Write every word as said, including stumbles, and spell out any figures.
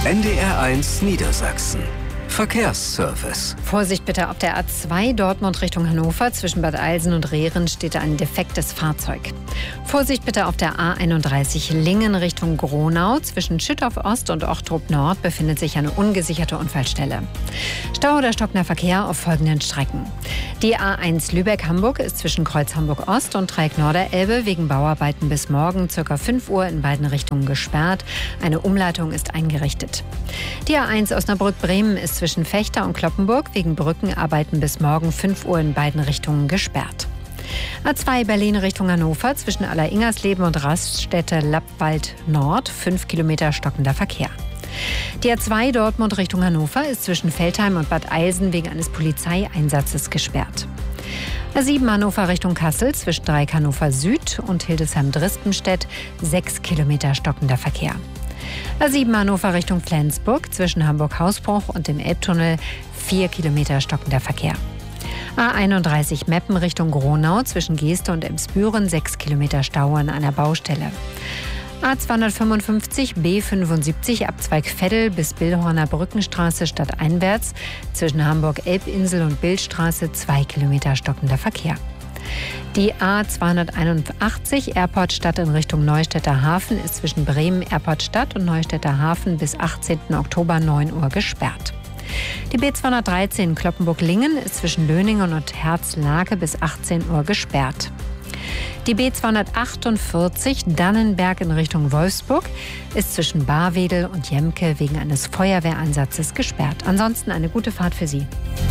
N D R eins Niedersachsen. Verkehrsservice. Vorsicht bitte auf der A zwei Dortmund Richtung Hannover. Zwischen Bad Eilsen und Rehren steht ein defektes Fahrzeug. Vorsicht bitte auf der A einunddreißig Lingen Richtung Gronau. Zwischen Schüttorf Ost und Ochtrup Nord befindet sich eine ungesicherte Unfallstelle. Stau oder stockender Verkehr auf folgenden Strecken. Die A eins Lübeck-Hamburg ist zwischen Kreuz Hamburg-Ost und Dreieck Norderelbe wegen Bauarbeiten bis morgen ca. fünf Uhr in beiden Richtungen gesperrt. Eine Umleitung ist eingerichtet. Die A eins Osnabrück-Bremen ist zwischen Fechter und Cloppenburg wegen Brückenarbeiten bis morgen fünf Uhr in beiden Richtungen gesperrt. A zwei Berlin Richtung Hannover zwischen Aller-Ingersleben und Raststätte Lappwald Nord, fünf Kilometer stockender Verkehr. Die A zwei Dortmund Richtung Hannover ist zwischen Veltheim und Bad Eilsen wegen eines Polizeieinsatzes gesperrt. A sieben Hannover Richtung Kassel zwischen Dreieck Hannover Süd und Hildesheim-Dristenstedt, sechs Kilometer stockender Verkehr. A sieben Hannover Richtung Flensburg zwischen Hamburg-Hausbruch und dem Elbtunnel, vier Kilometer stockender Verkehr. A einunddreißig Meppen Richtung Gronau zwischen Geeste und Emsbüren, sechs Kilometer Stau an einer Baustelle. A zweihundertfünfundfünfzig B fünfundsiebzig Abzweig Veddel bis Billhorner Brückenstraße stadteinwärts zwischen Hamburg-Elbinsel und Billstraße, zwei Kilometer stockender Verkehr. Die A zweihunderteinundachtzig Airport Stadt in Richtung Neustädter Hafen ist zwischen Bremen Airport Stadt und Neustädter Hafen bis achtzehnten Oktober neun Uhr gesperrt. Die B zweihundertdreizehn Cloppenburg-Lingen ist zwischen Löningen und Herzlake bis achtzehn Uhr gesperrt. Die B zweihundertachtundvierzig Dannenberg in Richtung Wolfsburg ist zwischen Barwedel und Jemke wegen eines Feuerwehreinsatzes gesperrt. Ansonsten eine gute Fahrt für Sie.